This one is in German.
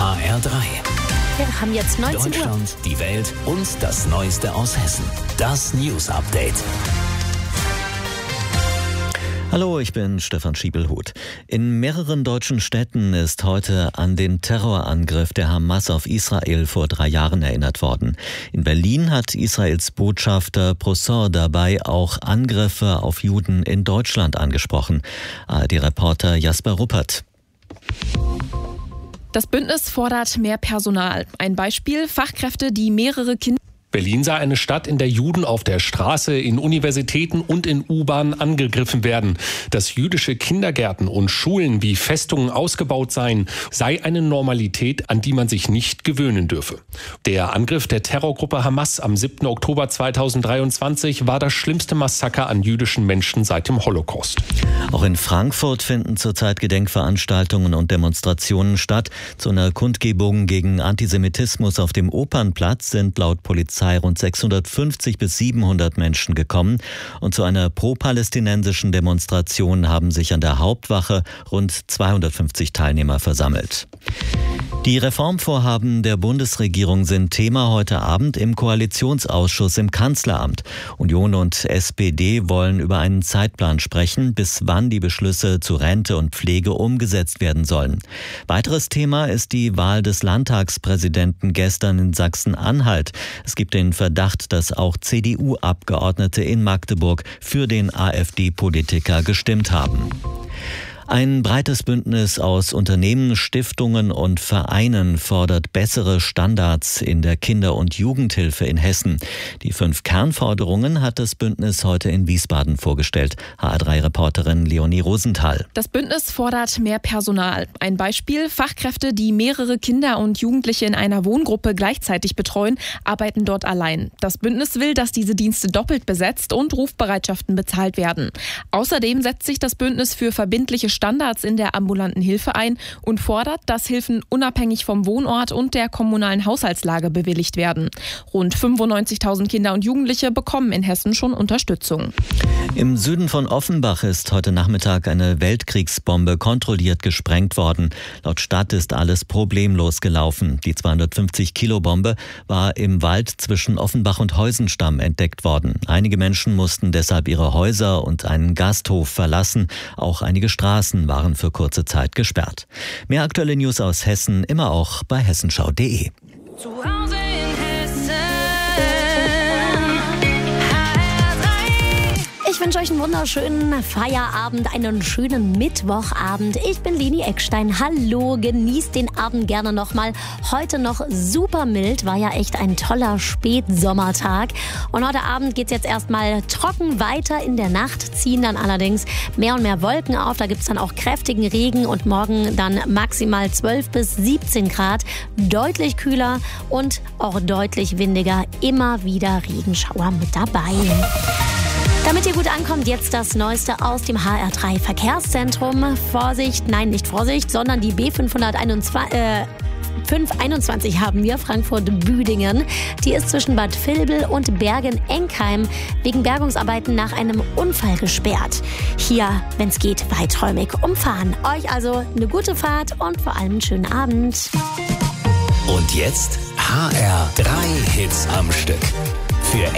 HR3. Wir haben jetzt 19 Uhr. Deutschland, die Welt und das Neueste aus Hessen. Das News Update. Hallo, ich bin Stefan Schiebelhuth. In mehreren deutschen Städten ist heute an den Terrorangriff der Hamas auf Israel vor 3 Jahren erinnert worden. In Berlin hat Israels Botschafter Broussard dabei auch Angriffe auf Juden in Deutschland angesprochen. ARD-Reporter Jasper Ruppert. Das Bündnis fordert mehr Personal. Ein Beispiel: Fachkräfte, die mehrere Kinder. Berlin sei eine Stadt, in der Juden auf der Straße, in Universitäten und in U-Bahnen angegriffen werden. Dass jüdische Kindergärten und Schulen wie Festungen ausgebaut seien, sei eine Normalität, an die man sich nicht gewöhnen dürfe. Der Angriff der Terrorgruppe Hamas am 7. Oktober 2023 war das schlimmste Massaker an jüdischen Menschen seit dem Holocaust. Auch in Frankfurt finden zurzeit Gedenkveranstaltungen und Demonstrationen statt. Zu einer Kundgebung gegen Antisemitismus auf dem Opernplatz sind laut Polizei rund 650 bis 700 Menschen gekommen, und zu einer pro-palästinensischen Demonstration haben sich an der Hauptwache rund 250 Teilnehmer versammelt. Die Reformvorhaben der Bundesregierung sind Thema heute Abend im Koalitionsausschuss im Kanzleramt. Union und SPD wollen über einen Zeitplan sprechen, bis wann die Beschlüsse zu Rente und Pflege umgesetzt werden sollen. Weiteres Thema ist die Wahl des Landtagspräsidenten gestern in Sachsen-Anhalt. Es gibt den Verdacht, dass auch CDU-Abgeordnete in Magdeburg für den AfD-Politiker gestimmt haben. Ein breites Bündnis aus Unternehmen, Stiftungen und Vereinen fordert bessere Standards in der Kinder- und Jugendhilfe in Hessen. Die 5 Kernforderungen hat das Bündnis heute in Wiesbaden vorgestellt. HR3-Reporterin Leonie Rosenthal. Das Bündnis fordert mehr Personal. Ein Beispiel: Fachkräfte, die mehrere Kinder und Jugendliche in einer Wohngruppe gleichzeitig betreuen, arbeiten dort allein. Das Bündnis will, dass diese Dienste doppelt besetzt und Rufbereitschaften bezahlt werden. Außerdem setzt sich das Bündnis für verbindliche Standards in der ambulanten Hilfe ein und fordert, dass Hilfen unabhängig vom Wohnort und der kommunalen Haushaltslage bewilligt werden. Rund 95.000 Kinder und Jugendliche bekommen in Hessen schon Unterstützung. Im Süden von Offenbach ist heute Nachmittag eine Weltkriegsbombe kontrolliert gesprengt worden. Laut Stadt ist alles problemlos gelaufen. Die 250-Kilo-Bombe war im Wald zwischen Offenbach und Heusenstamm entdeckt worden. Einige Menschen mussten deshalb ihre Häuser und einen Gasthof verlassen. Auch einige Straßen waren für kurze Zeit gesperrt. Mehr aktuelle News aus Hessen immer auch bei hessenschau.de. Zu Hause in Hessen. Ich wünsche euch einen wunderschönen Feierabend, einen schönen Mittwochabend. Ich bin Leni Eckstein. Hallo, genießt den Abend gerne nochmal. Heute noch super mild, war ja echt ein toller Spätsommertag. Und heute Abend geht es jetzt erstmal trocken weiter. In der Nacht ziehen dann allerdings mehr und mehr Wolken auf. Da gibt es dann auch kräftigen Regen und morgen dann maximal 12 bis 17 Grad. Deutlich kühler und auch deutlich windiger. Immer wieder Regenschauer mit dabei. Damit ihr gut ankommt, jetzt das Neueste aus dem HR3 Verkehrszentrum. Vorsicht, nein, nicht Vorsicht, sondern die B521 haben wir, Frankfurt-Büdingen. Die ist zwischen Bad Vilbel und Bergen-Enkheim wegen Bergungsarbeiten nach einem Unfall gesperrt. Hier, wenn es geht, weiträumig umfahren. Euch also eine gute Fahrt und vor allem einen schönen Abend. Und jetzt HR3 Hits am Stück. Für